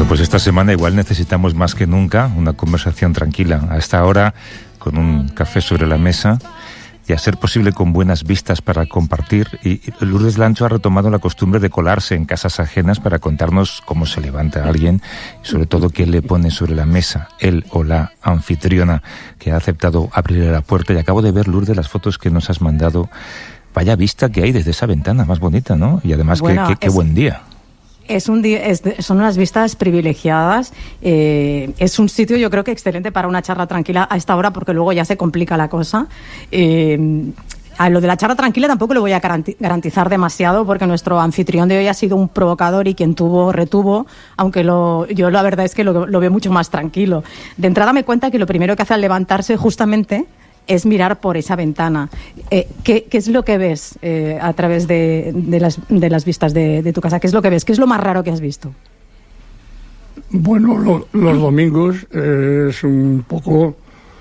Pues esta semana igual necesitamos más que nunca una conversación tranquila. A esta hora, con un café sobre la mesa y a ser posible con buenas vistas para compartir. Y Lourdes Lancho ha retomado la costumbre de colarse en casas ajenas para contarnos cómo se levanta alguien y sobre todo qué le pone sobre la mesa él o la anfitriona que ha aceptado abrirle la puerta. Y acabo de ver, Lourdes, las fotos que nos has mandado. Vaya vista que hay desde esa ventana, más bonita, ¿no? Y además, bueno, qué buen día. Son unas vistas privilegiadas. Es un sitio, yo creo que excelente para una charla tranquila a esta hora, porque luego ya se complica la cosa. A lo de la charla tranquila tampoco le voy a garantizar demasiado, porque nuestro anfitrión de hoy ha sido un provocador y quien retuvo, aunque yo la verdad es que lo veo mucho más tranquilo. De entrada me cuenta que lo primero que hace al levantarse justamente es mirar por esa ventana. ¿Qué es lo que ves a través de las vistas de tu casa? ¿Qué es lo que ves? ¿Qué es lo más raro que has visto? Bueno, los domingos es un poco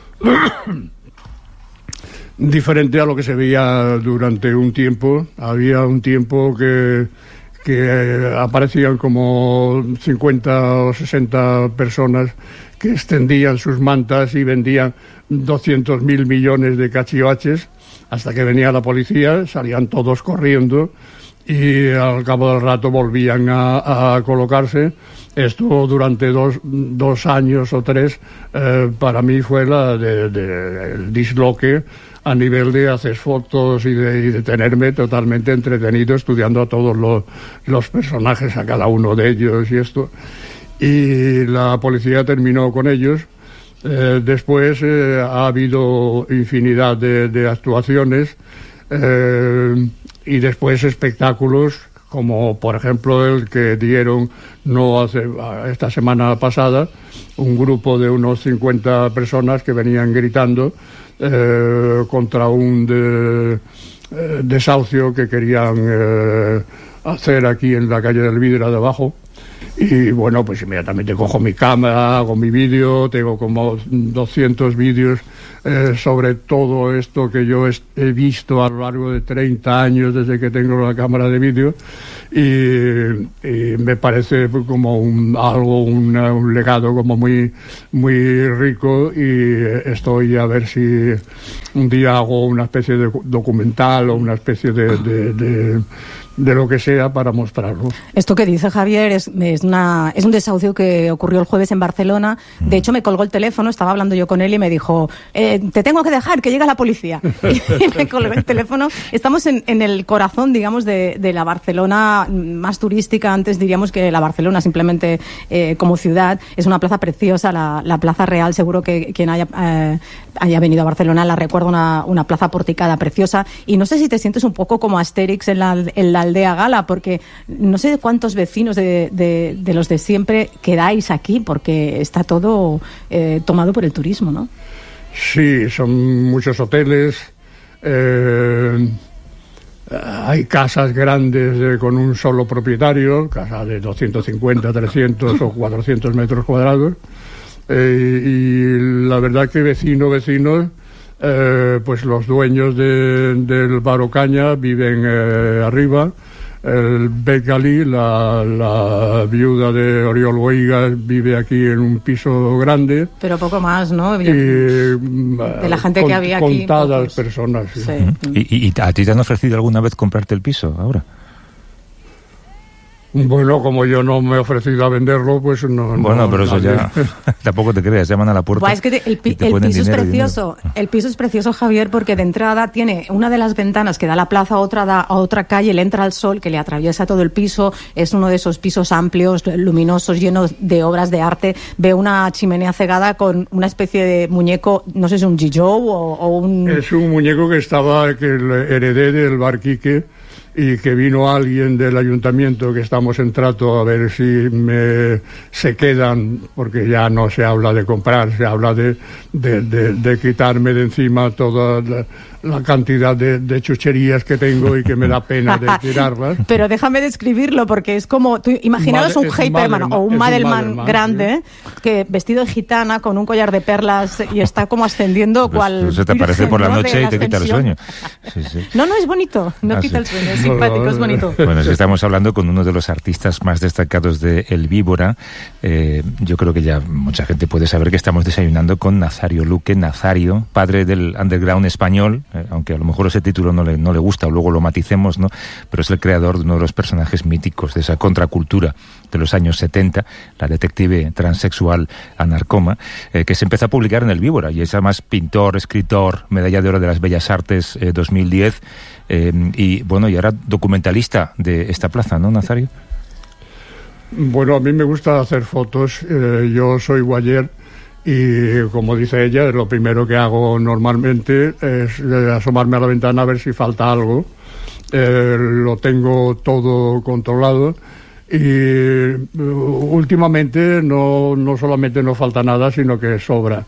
diferente a lo que se veía durante un tiempo. Había un tiempo que aparecían como 50 o 60 personas que extendían sus mantas y vendían 200.000 millones de cachivaches, hasta que venía la policía, salían todos corriendo y al cabo del rato volvían a colocarse. Esto durante dos años o tres, para mí fue el disloque a nivel de hacer fotos y de tenerme totalmente entretenido estudiando a todos los personajes, a cada uno de ellos y esto. Y la policía terminó con ellos. Después ha habido infinidad de actuaciones y después espectáculos, como por ejemplo el que dieron esta semana pasada, un grupo de unos 50 personas que venían gritando contra un desahucio que querían hacer aquí en la calle del Vidra de abajo. Y bueno, pues inmediatamente cojo mi cámara, hago mi vídeo, tengo como 200 vídeos sobre todo esto que yo he visto a lo largo de 30 años desde que tengo la cámara de vídeo, y me parece como un legado como muy, muy rico, y estoy a ver si un día hago una especie de documental o una especie de lo que sea para mostrarlo. Esto que dice Javier es un desahucio que ocurrió el jueves en Barcelona. De hecho, me colgó el teléfono, estaba hablando yo con él y me dijo, te tengo que dejar, que llega la policía. Y me colgó el teléfono. Estamos en el corazón, digamos, de la Barcelona más turística. Antes diríamos que la Barcelona simplemente como ciudad. Es una plaza preciosa, la Plaza Real. Seguro que quien haya venido a Barcelona la recuerda, una plaza porticada preciosa. Y no sé si te sientes un poco como Asterix en la aldea gala, porque no sé cuántos vecinos de los de siempre quedáis aquí, porque está todo tomado por el turismo, ¿no? Sí, son muchos hoteles, hay casas grandes con un solo propietario, casas de 250, 300 o 400 metros cuadrados, y la verdad que vecinos, pues los dueños del Bar Ocaña viven arriba. El Becali, la viuda de Oriol Bohigas, vive aquí en un piso grande. Pero poco más, ¿no? De la gente que había aquí. Contadas personas. Sí. Sí. ¿Y a ti te han ofrecido alguna vez comprarte el piso ahora? Bueno, como yo no me he ofrecido a venderlo, pues no. Bueno, pero eso ya tampoco te creas, llaman a la puerta. Es que el piso es precioso. El piso es precioso, Javier, porque de entrada tiene una de las ventanas que da a la plaza, otra da a otra calle, le entra el sol que le atraviesa todo el piso. Es uno de esos pisos amplios, luminosos, llenos de obras de arte. Ve una chimenea cegada con una especie de muñeco, no sé si es un Gijou o un... Es un muñeco que heredé del Bar Quique, y que vino alguien del ayuntamiento, que estamos en trato a ver si se quedan, porque ya no se habla de comprar, se habla de quitarme de encima toda la cantidad de chucherías que tengo y que me da pena de tirarlas. Pero déjame describirlo, porque es como, tú imaginaos un Heiperman o un Madelman grande, que vestido de gitana, con un collar de perlas, y está como ascendiendo cual... Se te aparece por la noche y te quita el sueño. Sí, sí. No, es bonito, no quita el sueño, es simpático, es bonito. Bueno, si estamos hablando con uno de los artistas más destacados de El Víbora, yo creo que ya mucha gente puede saber que estamos desayunando con Nazario Luque. Nazario, padre del underground español, aunque a lo mejor ese título no le gusta, o luego lo maticemos, ¿no? Pero es el creador de uno de los personajes míticos de esa contracultura de los años 70, la detective transexual Anarcoma, que se empezó a publicar en El Víbora, y es además pintor, escritor, medalla de oro de las Bellas Artes 2010, y bueno, y ahora documentalista de esta plaza, ¿no, Nazario? Bueno, a mí me gusta hacer fotos, yo soy voyeur, y como dice ella, lo primero que hago normalmente es asomarme a la ventana a ver si falta algo. Lo tengo todo controlado, y últimamente no solamente no falta nada, sino que sobra.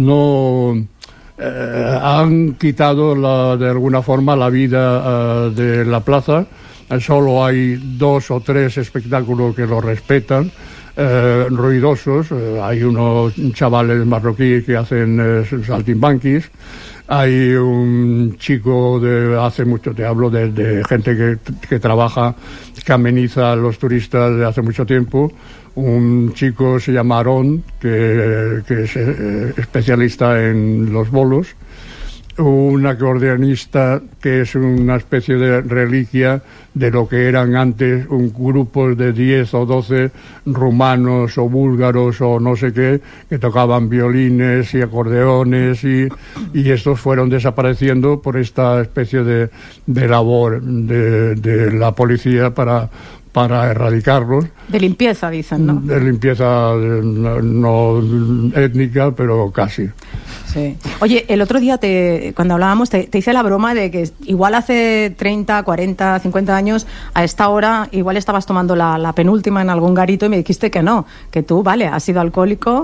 Han quitado de alguna forma la vida de la plaza. Solo hay 2 o 3 espectáculos que lo respetan, ruidosos. Hay unos chavales marroquíes que hacen saltimbanquis. Hay un chico hace mucho, te hablo de gente que trabaja, que ameniza a los turistas de hace mucho tiempo. Un chico se llama Aarón, que es especialista en los bolos. Un acordeonista que es una especie de reliquia de lo que eran antes un grupo de 10 o 12 rumanos o búlgaros o no sé qué, que tocaban violines y acordeones, y estos fueron desapareciendo por esta especie de labor de la policía para erradicarlos. De limpieza, dicen, ¿no? De limpieza no étnica, pero casi. Sí. Oye, el otro día cuando hablábamos te hice la broma de que igual hace 30, 40, 50 años a esta hora igual estabas tomando la penúltima en algún garito, y me dijiste que no, que tú, vale, has sido alcohólico,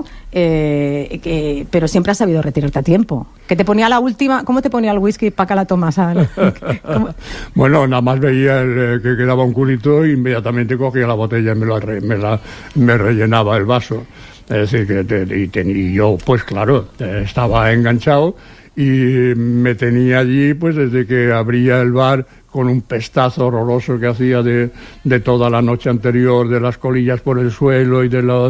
pero siempre has sabido retirarte a tiempo. Que te ponía la última, ¿cómo te ponía el whisky para que la tomas? Bueno, nada más veía que quedaba un culito y inmediatamente cogía la botella y me rellenaba el vaso. Es decir, y yo, pues claro, estaba enganchado y me tenía allí pues desde que abría el bar, con un pestazo horroroso que hacía de toda la noche anterior, de las colillas por el suelo y de las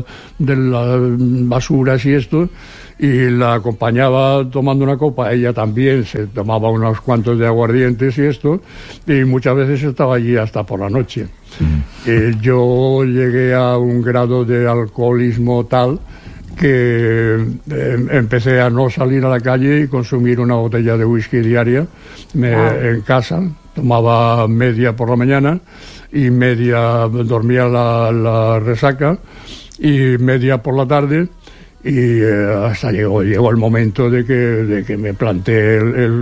basuras y esto, y la acompañaba tomando una copa. Ella también se tomaba unos cuantos de aguardientes y esto, y muchas veces estaba allí hasta por la noche. Yo llegué a un grado de alcoholismo tal que empecé a no salir a la calle y consumir una botella de whisky diaria en casa. Tomaba media por la mañana y media, dormía la resaca, y media por la tarde, y hasta llegó el momento de que me planteé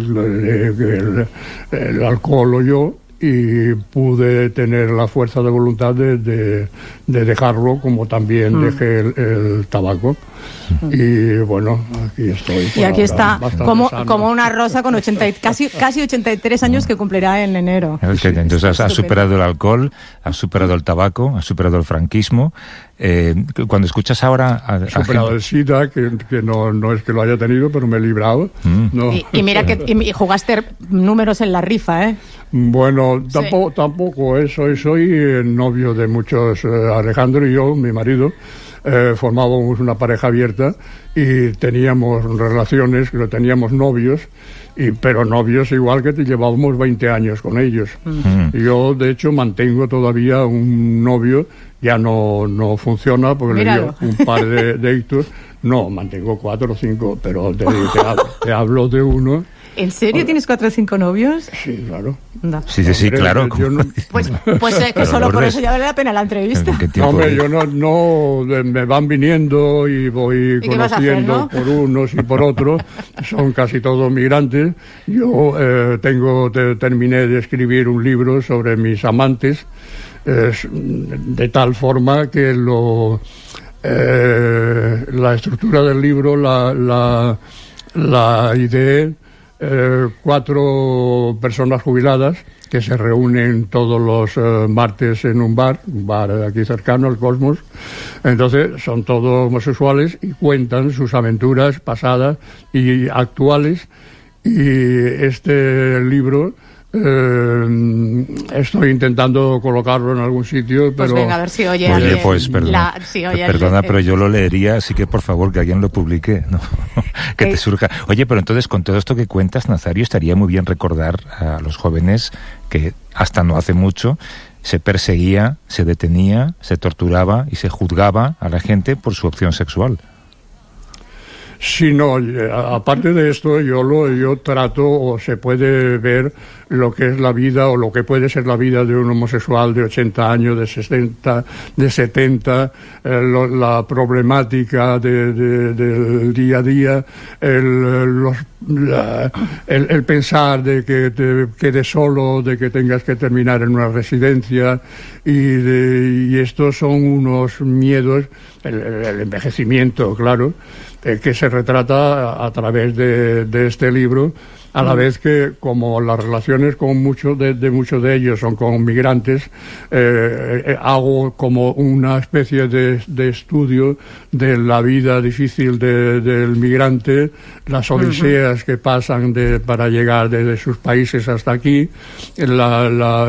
el alcohol o yo, y pude tener la fuerza de voluntad de dejarlo, como también dejé el tabaco. Y bueno, aquí estoy. Y aquí está, como una rosa con casi 83 años que cumplirá en enero. Entonces has superado el alcohol, has superado el tabaco, has superado el franquismo. Cuando escuchas ahora... He superado el SIDA, que no es que lo haya tenido, pero me he librado. No. Y mira que jugaste números en la rifa, ¿eh? Bueno, tampoco soy novio de muchos. Alejandro y yo, mi marido, formábamos una pareja abierta y teníamos relaciones, teníamos novios, pero novios igual que llevábamos 20 años con ellos. Yo, de hecho, mantengo todavía un novio, ya no funciona porque le dio un par de ictus. No, mantengo 4 o 5, pero te hablo de uno. ¿En serio tienes 4 o 5 novios? Sí, claro. No. Sí, claro. Pues que solo por eso ya vale la pena la entrevista. No, hombre, yo no me van viniendo y voy conociendo, ¿no? Por unos y por otros. Son casi todos migrantes. Yo terminé de escribir un libro sobre mis amantes, de tal forma que la estructura del libro la ideé 4 personas jubiladas que se reúnen todos los martes en un bar aquí cercano, el Cosmos. Entonces son todos homosexuales y cuentan sus aventuras pasadas y actuales. Y este libro estoy intentando colocarlo en algún sitio, pero... Pues venga, a ver si oye alguien. Pues perdona, perdona, pero yo lo leería, así que por favor que alguien lo publique, ¿no? Que te surja. Oye, pero entonces con todo esto que cuentas, Nazario, estaría muy bien recordar a los jóvenes que hasta no hace mucho se perseguía, se detenía, se torturaba y se juzgaba a la gente por su opción sexual. Sí, no, aparte de esto, yo trato, o se puede ver lo que es la vida, o lo que puede ser la vida de un homosexual de 80 años, de 60, de 70, la problemática del día a día, el pensar de que te quedes solo, de que tengas que terminar en una residencia, y estos son unos miedos, el envejecimiento, claro, que se retrata a través de este libro, a la vez que, como las relaciones con muchos de ellos son con migrantes, hago como una especie de estudio de la vida difícil del migrante, las odiseas que pasan para llegar desde sus países hasta aquí, la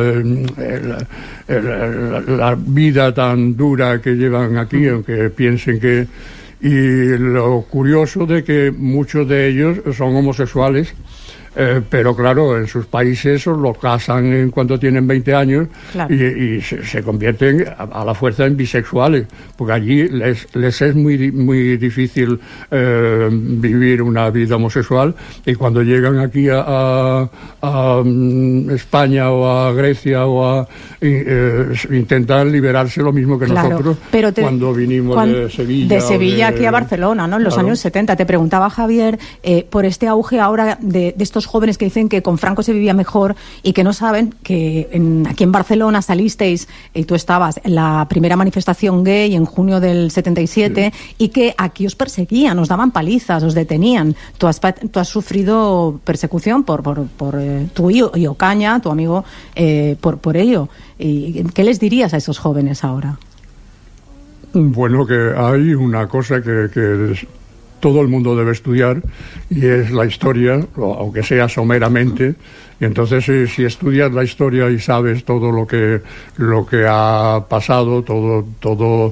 vida tan dura que llevan aquí, aunque piensen que... Y lo curioso de que muchos de ellos son homosexuales, pero claro, en sus países los casan en cuanto tienen 20 años, claro. y se convierten a la fuerza en bisexuales, porque allí les es muy difícil vivir una vida homosexual, y cuando llegan aquí a España o a Grecia intentan liberarse lo mismo que claro, nosotros cuando vinimos de Sevilla. De Sevilla aquí a Barcelona, ¿no? En los años 70. Te preguntaba, Javier, por este auge ahora de estos jóvenes que dicen que con Franco se vivía mejor y que no saben que aquí en Barcelona salisteis, y tú estabas en la primera manifestación gay en junio del 77, sí. Y que aquí os perseguían, os daban palizas, os detenían. Tú has sufrido persecución por tú y Ocaña, tu amigo, por ello. ¿Y qué les dirías a esos jóvenes ahora? Bueno, que hay una cosa que todo el mundo debe estudiar, y es la historia, aunque sea someramente. Y entonces si estudias la historia y sabes todo lo que ha pasado, todo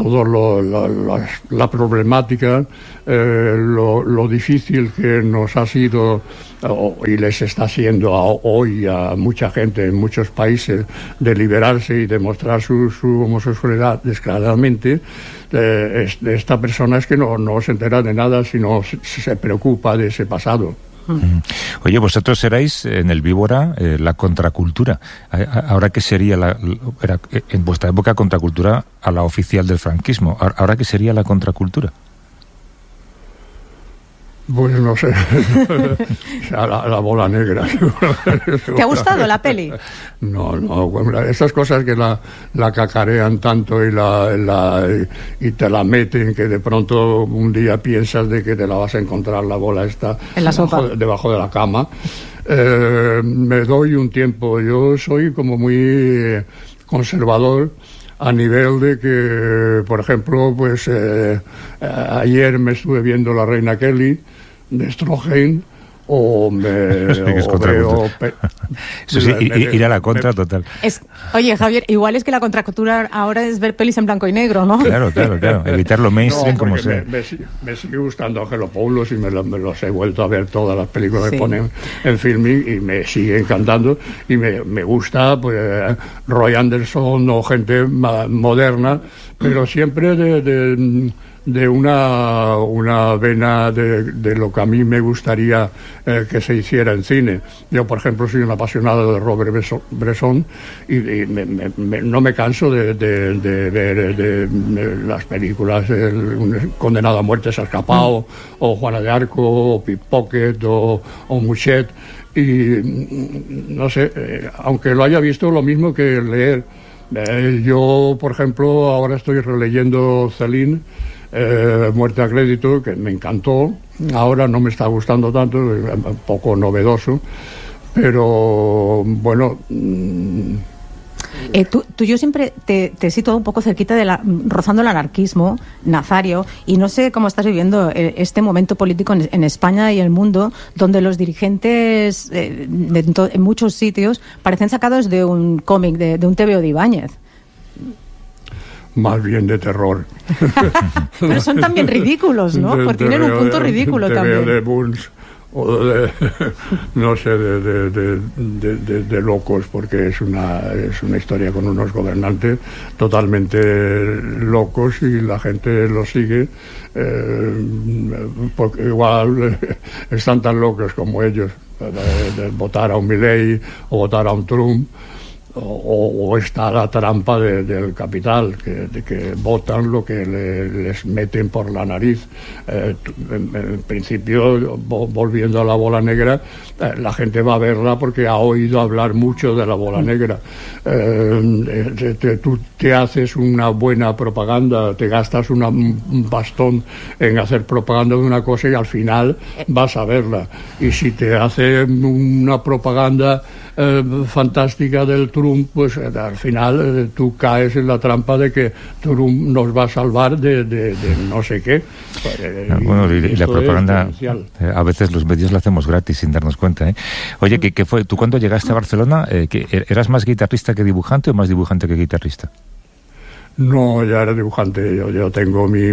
la problemática, lo difícil que nos ha sido y les está siendo hoy a mucha gente en muchos países de liberarse y demostrar su homosexualidad descaradamente, esta persona es que no se entera de nada, sino se preocupa de ese pasado. Oye, vosotros erais en el Víbora la contracultura. Ahora, ¿qué sería en vuestra época contracultura a la oficial del franquismo? Ahora, ¿qué sería la contracultura? Pues no sé, la bola negra. ¿Te ha gustado la peli? No, bueno, esas cosas que la cacarean tanto y te la meten, que de pronto un día piensas de que te la vas a encontrar la bola esta en la sopa, debajo de la cama. Me doy un tiempo. Yo soy como muy conservador, a nivel de que, por ejemplo, pues ayer me estuve viendo La Reina Kelly de Stroheim, eso sí, ir a la contra total. Oye, Javier, igual es que la contracultura ahora es ver pelis en blanco y negro, ¿no? Claro, evitar lo mainstream, como sea. Me sigue gustando Angelo Poulos, y me los he vuelto a ver todas las películas que ponen en Filmin, y me sigue encantando, y me gusta pues Roy Anderson o gente moderna, pero siempre de una vena de lo que a mí me gustaría que se hiciera en cine. Yo, por ejemplo, soy un apasionado de Robert Bresson, y no me canso de ver las películas, Condenado a muerte se ha escapado, o Juana de Arco, o Pickpocket, o Mouchet, y no sé, aunque lo haya visto, lo mismo que leer Yo, por ejemplo, ahora estoy releyendo Céline, Muerte a crédito, que me encantó. Ahora no me está gustando tanto, es un poco novedoso, pero bueno... Yo siempre te he situado un poco cerquita rozando el anarquismo, Nazario, y no sé cómo estás viviendo este momento político en España y el mundo, donde los dirigentes en muchos sitios parecen sacados de un cómic, de un TVO de Ibáñez. Más bien de terror. Pero son también ridículos, ¿no? Porque tienen un punto ridículo también. De Bunch, o no sé, de locos, porque es una historia con unos gobernantes totalmente locos y la gente los sigue, porque igual están tan locos como ellos, de votar a un Milei o votar a un Trump. O está la trampa del capital, que votan lo que les meten por la nariz. En principio, volviendo a la bola negra, la gente va a verla porque ha oído hablar mucho de la bola negra. Tú te haces una buena propaganda, te gastas un bastón en hacer propaganda de una cosa y al final vas a verla. Y si te hace una propaganda fantástica del Trump, pues al final tú caes en la trampa de que Trump nos va a salvar de no sé qué. Bueno, y la propaganda, a veces los medios la hacemos gratis sin darnos cuenta, ¿eh? Oye, ¿qué fue? ¿Tú cuando llegaste a Barcelona, eras más guitarrista que dibujante o más dibujante que guitarrista? No, ya era dibujante. Yo tengo mi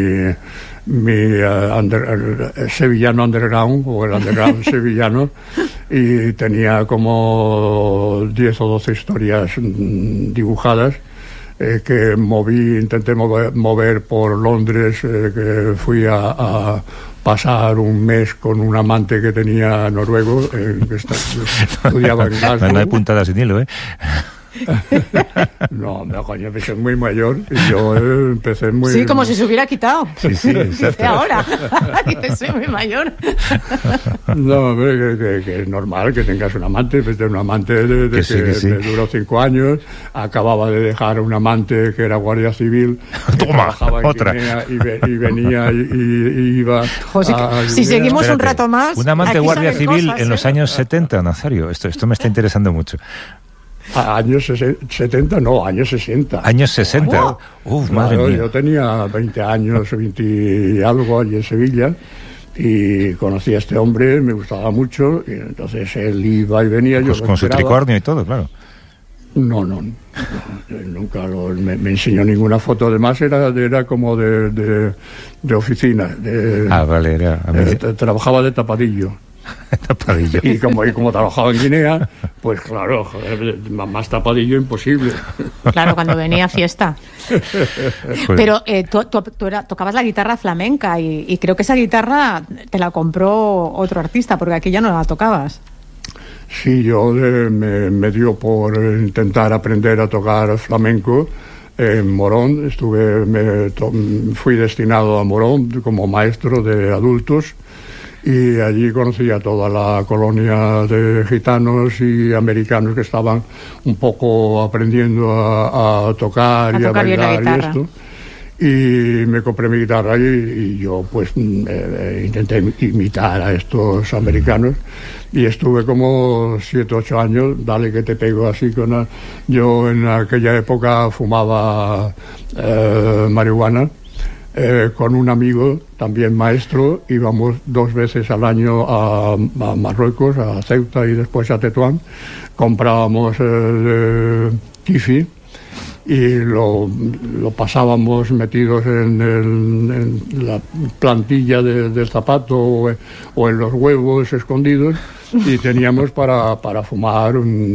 sevillano underground, o el underground sevillano, y tenía como 10 o 12 historias dibujadas que intenté mover por Londres, que fui a pasar un mes con un amante que tenía noruego, que estudiaba en Glasgow. No hay puntadas sin hilo, ¿eh? No, coño, me soy muy mayor y yo empecé muy... Sí, como si se hubiera quitado. Sí, exacto. Ahora, que soy muy mayor. No, que es normal que tengas un amante, pues de un amante que me duró 5 años, acababa de dejar un amante que era guardia civil, trabajaba en otra. Guinea y venía y iba si seguimos Espérate, un rato más... Un amante guardia civil cosas, en los años 70, Nazario. Esto me está interesando mucho. Años 70, no, años 60. Años 60. Madre mía. Yo tenía 20 años, 20 y algo allí en Sevilla, y conocí a este hombre, me gustaba mucho, y entonces él iba y venía. Pues yo con su tricornio y todo, claro. No, nunca me enseñó ninguna foto. Además era como de oficina. Vale, trabajaba de tapadillo. Tapadillo. Y como trabajaba en Guinea, pues claro, joder, más tapadillo imposible. Claro, cuando venía a fiesta. Pero tú tocabas la guitarra flamenca y creo que esa guitarra te la compró otro artista, porque aquí ya no la tocabas. Sí, yo me dio por intentar aprender a tocar flamenco en Morón. Fui destinado a Morón como maestro de adultos. Y allí conocí a toda la colonia de gitanos y americanos que estaban un poco aprendiendo a tocar y a bailar y esto. Y me compré mi guitarra y yo pues intenté imitar a estos americanos y estuve como 7 o 8 años, dale que te pego así yo en aquella época fumaba marihuana. Con un amigo, también maestro, íbamos 2 veces al año a Marruecos, a Ceuta y después a Tetuán. Comprábamos kifi y lo pasábamos metidos en la plantilla del zapato o en los huevos escondidos, y teníamos para fumar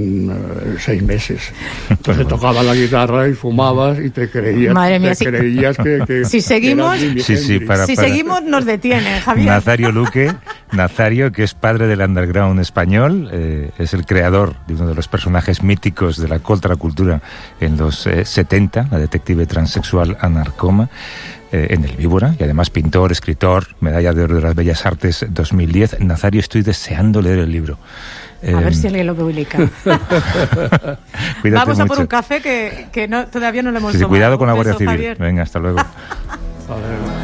6 meses. Entonces tocaba la guitarra y fumabas y te creías, creías que si seguimos, seguimos nos detienen, Javier. Nazario, que es padre del underground español, es el creador de uno de los personajes míticos de la contracultura en los 70, la detective transexual Ana Arcoma, en El Víbora, y además pintor, escritor, medalla de oro de las Bellas Artes 2010. Nazario, estoy deseando leer el libro. A ver si alguien lo publica. Vamos a por un café que no, todavía no lo hemos tomado. Cuidado con la Guardia Civil. Javier. Venga, hasta luego.